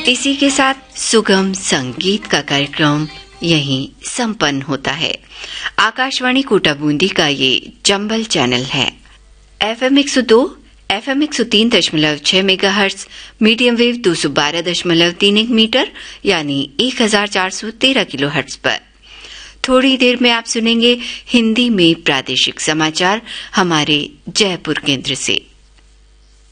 इसी के साथ सुगम संगीत का कार्यक्रम यहीं संपन्न होता है। आकाशवाणी कोटा बूंदी का ये चंबल चैनल है। FM 102, FM 103.6 megahertz, medium wave 212.31 metre यानी 1413 किलोहर्ट्ज पर। थोड़ी देर में आप सुनेंगे हिंदी में प्रादेशिक समाचार हमारे जयपुर केंद्र से।